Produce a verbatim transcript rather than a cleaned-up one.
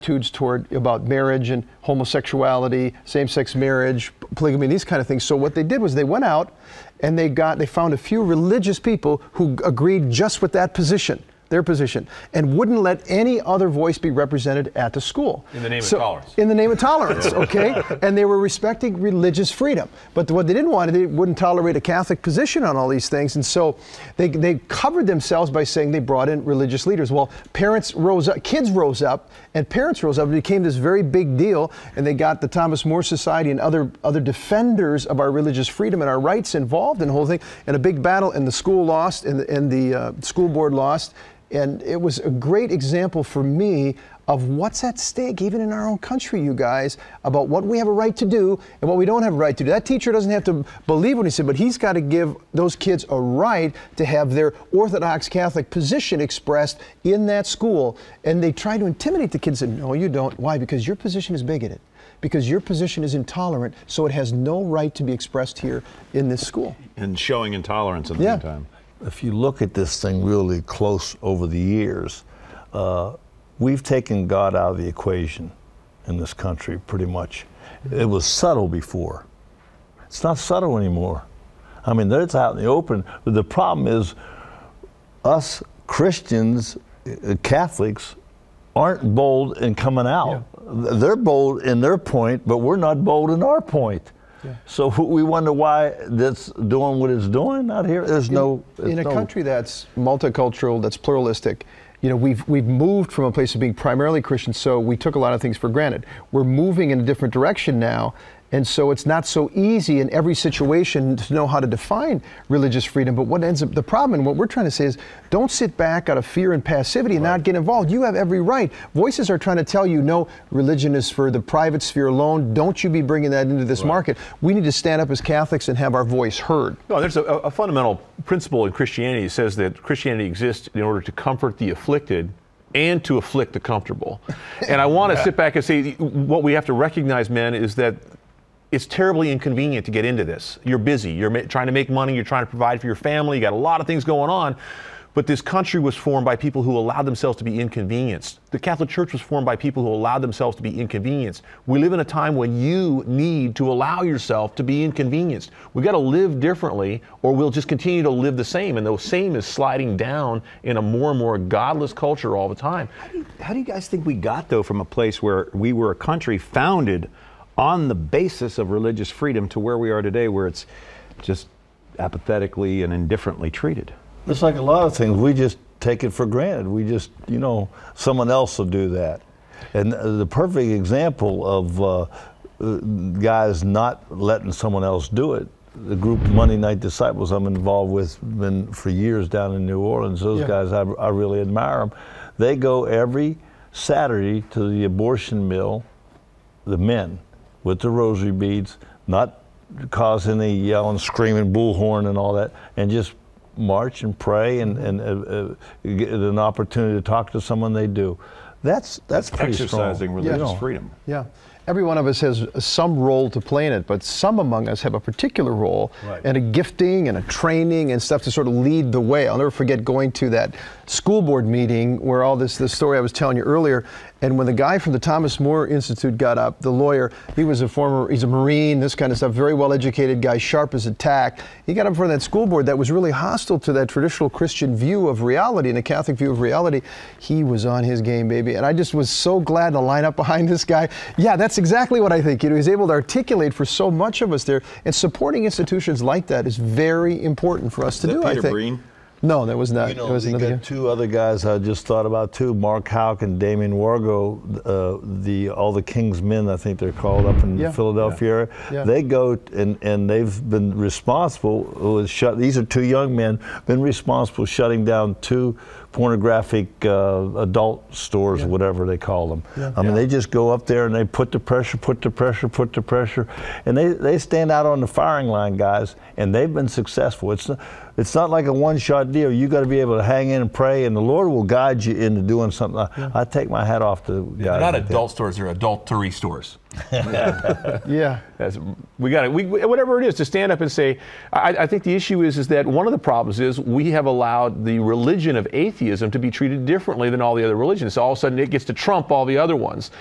attitudes toward about marriage and homosexuality, same-sex marriage, polygamy, these kind of things. So what they did was they went out and they got they found a few religious people who agreed just with that position, their position, and wouldn't let any other voice be represented at the school. In the name so, of tolerance. In the name of tolerance, okay? And they were respecting religious freedom. But what they didn't want, they wouldn't tolerate a Catholic position on all these things. And so they, they covered themselves by saying they brought in religious leaders. Well, parents rose up, kids rose up, and parents rose up. It became this very big deal. And they got the Thomas More Society and other, other defenders of our religious freedom and our rights involved in the whole thing. And a big battle, and the school lost, and the, and the uh, school board lost. And it was a great example for me of what's at stake, even in our own country, you guys, about what we have a right to do and what we don't have a right to do. That teacher doesn't have to believe what he said, but he's got to give those kids a right to have their Orthodox Catholic position expressed in that school. And they try to intimidate the kids and, no, you don't. Why? Because your position is bigoted. Because your position is intolerant, so it has no right to be expressed here in this school. And showing intolerance at the Yeah. same time. If you look at this thing really close over the years, uh, we've taken God out of the equation in this country pretty much. It was subtle before. It's not subtle anymore. I mean, it's out in the open. But the problem is us Christians, uh, Catholics, aren't bold in coming out. Yeah. They're bold in their point, but we're not bold in our point. Yeah. So we wonder why that's doing what it's doing out here. There's in, no in a no, country that's multicultural, that's pluralistic. You know, we've we've moved from a place of being primarily Christian, so we took a lot of things for granted. We're moving in a different direction now, and so it's not so easy in every situation to know how to define religious freedom. But what ends up the problem, and what we're trying to say is, don't sit back out of fear and passivity and right. not get involved. You have every right. Voices are trying to tell you, no, religion is for the private sphere alone. Don't you be bringing that into this right. market. We need to stand up as Catholics and have our voice heard. No, there's a, a fundamental principle in Christianity that says that Christianity exists in order to comfort the afflicted and to afflict the comfortable. And I want to yeah. sit back and say, what we have to recognize, men, is that it's terribly inconvenient to get into this. You're busy, you're ma- trying to make money, you're trying to provide for your family, you got a lot of things going on. But this country was formed by people who allowed themselves to be inconvenienced. The Catholic Church was formed by people who allowed themselves to be inconvenienced. We live in a time when you need to allow yourself to be inconvenienced. We've got to live differently, or we'll just continue to live the same. And the same is sliding down in a more and more godless culture all the time. How do you, how do you guys think we got, though, from a place where we were a country founded on the basis of religious freedom to where we are today, where it's just apathetically and indifferently treated? It's like a lot of things. We just take it for granted. We just, you know, someone else will do that. And the perfect example of uh, guys not letting someone else do it, the group Monday Night Disciples I'm involved with, been for years down in New Orleans. Those yeah. guys, I, I really admire them. They go every Saturday to the abortion mill, the men, with the rosary beads, not cause any yelling, screaming, bullhorn and all that, and just march and pray and, and uh, uh, get an opportunity to talk to someone. They do. That's that's pretty exercising strong. religious you know. freedom. Yeah. Every one of us has some role to play in it, but some among us have a particular role right. and a gifting and a training and stuff to sort of lead the way. I'll never forget going to that school board meeting where all this, this story I was telling you earlier, and when the guy from the Thomas More Institute got up, the lawyer, he was a former, he's a Marine, this kind of stuff, very well educated guy, sharp as a tack. He got up in front of that school board that was really hostile to that traditional Christian view of reality and a Catholic view of reality. He was on his game, baby. And I just was so glad to line up behind this guy. Yeah, that's exactly what I think. You know, he's able to articulate for so much of us there. And supporting institutions like that is very important for us to Is that do, Peter I think. Breen? No, that was not. You know, it was you another got two other guys I just thought about too, Mark Houck and Damien Wargo, uh, the All the King's Men, I think they're called, up in Yeah. the Philadelphia Yeah. area. Yeah. They go and, and they've been responsible with shut. These are two young men been responsible shutting down two pornographic uh, adult stores, Yeah. or whatever they call them. Yeah. I mean, Yeah. they just go up there and they put the pressure, put the pressure, put the pressure, and they, they stand out on the firing line, guys, and they've been successful. It's not, it's not like a one-shot deal. You got to be able to hang in and pray, and the Lord will guide you into doing something. Yeah. I, I take my hat off to guys. They're not like adult stores, they're adultery stores. Yeah. That's, we got it. We, whatever it is, to stand up and say, I, I think the issue is, is that one of the problems is we have allowed the religion of atheism atheism to be treated differently than all the other religions. So all of a sudden it gets to trump all the other ones.